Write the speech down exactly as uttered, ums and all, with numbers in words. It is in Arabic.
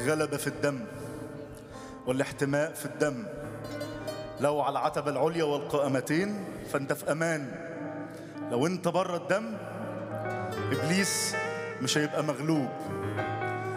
الغلبة في الدم والاحتماء في الدم. لو على العتبة العليا والقائمتين فأنت في أمان. لو أنت بره الدم إبليس مش هيبقى مغلوب.